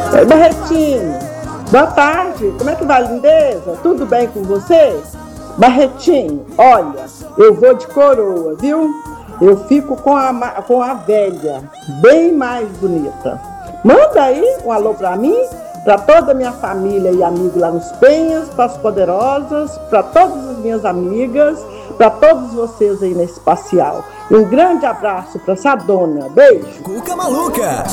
Oi, Barretinho. Boa tarde. Como é que vai, lindeza? Tudo bem com você? Barretinho, olha, eu vou de coroa, viu? Eu fico com a velha, bem mais bonita. Manda aí um alô pra mim, pra toda a minha família e amigos lá nos Penhas, para as Poderosas, para todas as minhas amigas, para todos vocês aí na Espacial. Um grande abraço pra essa dona. Beijo. Cuca Maluca.